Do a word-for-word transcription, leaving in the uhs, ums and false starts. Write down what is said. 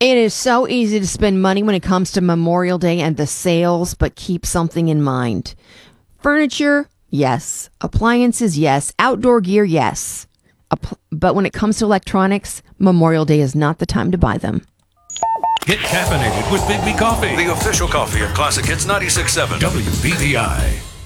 It is so easy to spend money when it comes to Memorial Day and the sales, but keep something in mind. Furniture, yes. Appliances, yes. Outdoor gear, yes. But when it comes to electronics, Memorial Day is not the time to buy them. Get caffeinated with Big B Coffee, the official coffee of Classic Hits ninety-six point seven W B V I.